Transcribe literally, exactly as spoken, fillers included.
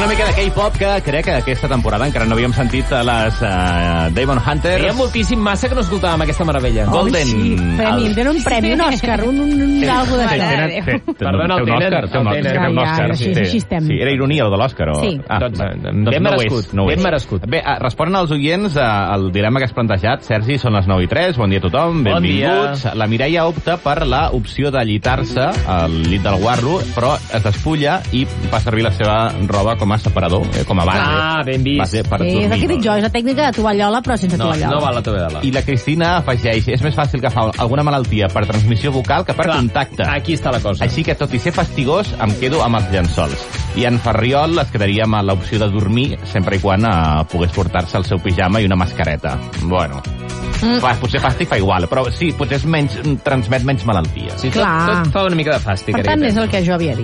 una mica de K-pop que crec que aquesta temporada encara no havíem sentit a les uh, Demon Hunters. Feia moltíssim massa que no escoltàvem aquesta meravella. Oh, Golden. Sí, premi, el... tenen un premi, un Òscar, un, un, un sí. algo de... Perdona, el tenen. Té un Òscar. Així estem. Sí, era ironia, el de l'Òscar. O... Sí. Ah, doncs, doncs ben no merescut. No ben merescut. Bé, responen als oients al dilema que has plantejat. Sergi, són les nou i tres. Bon dia a tothom. Benvinguts. Bon la Mireia opta per la opció de llitar-se al llit del guarro, però es despulla i fa servir la seva roba com a separador, eh, com a base. Ah, ben vist. Base per sí, dormir. és el que dic jo, és la tècnica de tovallola, però sense no, tovallola. No val la tovallola. I la Cristina afegeix, és més fàcil que fa alguna malaltia per transmissió vocal que per Clar, contacte. Aquí està la cosa. Així que, tot i ser fastigós, em quedo amb els llençols. I en Ferriol es quedaria amb l'opció de dormir sempre i quan eh, pogués portar-se el seu pijama i una mascareta. Bueno, mm. fa, potser fàstic fa igual, però sí, potser és menys, transmet menys malaltia. Sí, tot, tot fa una mica de fàstic. Per tant, és el que jo havia dit.